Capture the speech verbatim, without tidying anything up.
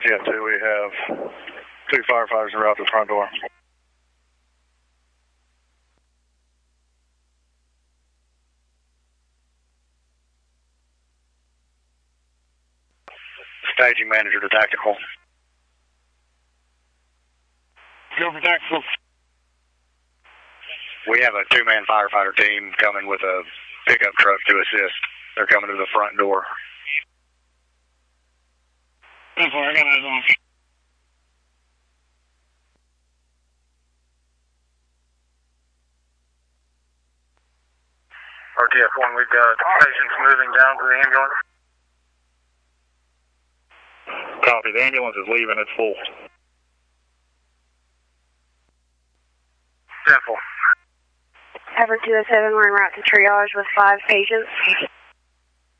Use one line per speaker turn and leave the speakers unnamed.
R T F two, we have two firefighters en route to the front door. Staging manager to tactical.
Go for tactical.
We have a two-man firefighter team coming with a pickup truck to assist. They're coming to the front door.
I got eyes on.
R T F one, we've got patients moving down to the ambulance. Copy, the ambulance is leaving, it's full. Simple.
Ever two oh seven, we're en route to triage with five patients.